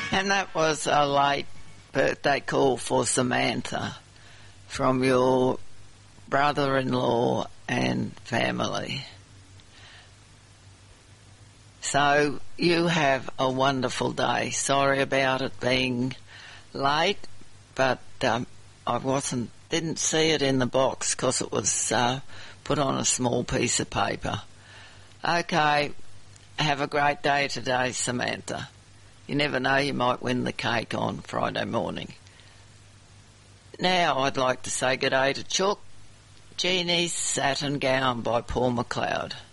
And that was a late birthday call for Samantha from your brother-in-law and family. So you have a wonderful day. Sorry about it being late, but I didn't see it in the box because it was put on a small piece of paper. Okay, have a great day today, Samantha. You never know, you might win the cake on Friday morning. Now I'd like to say good day to Chook, Jeannie's Satin Gown by Paul McLeod.